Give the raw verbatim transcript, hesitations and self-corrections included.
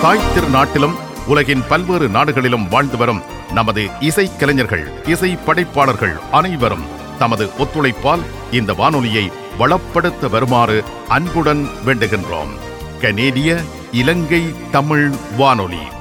தாய் திருநாட்டிலும் உலகின் பல்வேறு நாடுகளிலும் வாழ்ந்து வரும் நமது இசை கலைஞர்கள், இசை படைப்பாளர்கள் அனைவரும் தமது ஒத்துழைப்பால் இந்த வானொலியை வளப்படுத்த வருமாறு அன்புடன் வேண்டுகின்றோம். கனேடிய இலங்கை தமிழ் வானொலி.